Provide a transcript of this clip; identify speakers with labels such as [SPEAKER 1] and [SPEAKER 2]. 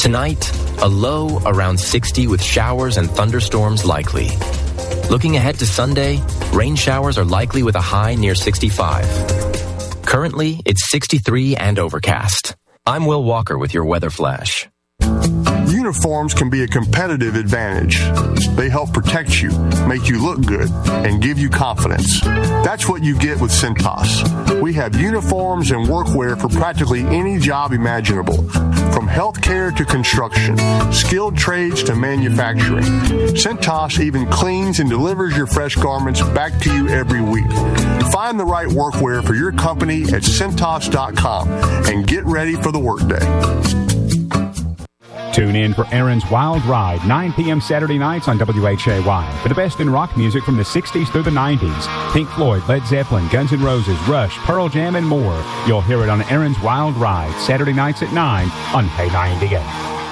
[SPEAKER 1] Tonight, a low around 60 with showers and thunderstorms likely. Looking ahead to Sunday, rain showers are likely with a high near 65. Currently, it's 63 and overcast. I'm Will Walker with your weather flash.
[SPEAKER 2] Uniforms can be a competitive advantage. They help protect you, make you look good, and give you confidence. That's what you get with Cintas. We have uniforms and workwear for practically any job imaginable, from healthcare to construction, skilled trades to manufacturing. Cintas even cleans and delivers your fresh garments back to you every week. Find the right workwear for your company at Cintas.com and get ready for the workday.
[SPEAKER 3] Tune in for Aaron's Wild Ride, 9 p.m. Saturday nights on WHAY. For the best in rock music from the 60s through the 90s. Pink Floyd, Led Zeppelin, Guns N' Roses, Rush, Pearl Jam, and more. You'll hear it on Aaron's Wild Ride, Saturday nights at 9 on Hay 98.